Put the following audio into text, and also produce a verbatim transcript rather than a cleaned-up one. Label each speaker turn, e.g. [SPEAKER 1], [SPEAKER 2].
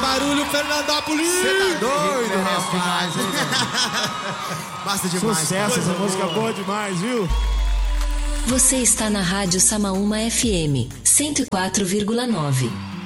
[SPEAKER 1] barulho, Fernandópolis!
[SPEAKER 2] Você tá doido, rapaz? Basta demais.
[SPEAKER 3] Sucesso, essa música boa demais, viu?
[SPEAKER 4] Você está na Rádio Samaúma F M cento e quatro vírgula nove.